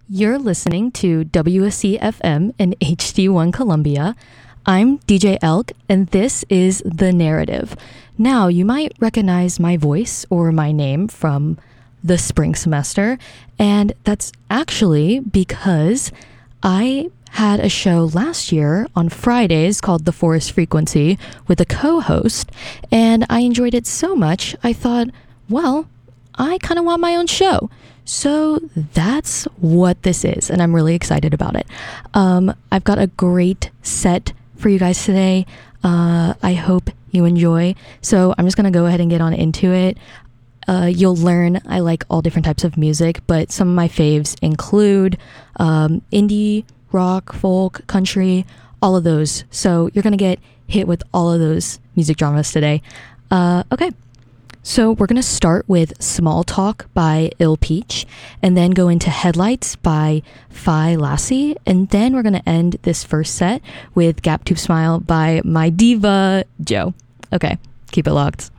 You're listening to WSC FM in HD1 Columbia. I'm DJ Elk, and this is The Narrative. Now, you might recognize my voice or my name from the spring semester, and that's actually because I had a show last year on Fridays called The Forest Frequency with a co-host, and I enjoyed it so much, I thought, well, I kind of want my own show. So that's what this is, and I'm really excited about it. I've got a great set for you guys today. I hope you enjoy. So I'm just going to go ahead and get on into it. You'll learn I like all different types of music, but some of my faves include indie, rock, folk, country, all of those. So you're going to get hit with all of those music genres today. Okay. So we're going to start with Small Talk by Ill Peach, and then go into Headlights by Phi Lassie, and then we're going to end this first set with Gap Tooth Smile by my diva, Joe. Okay, keep it locked.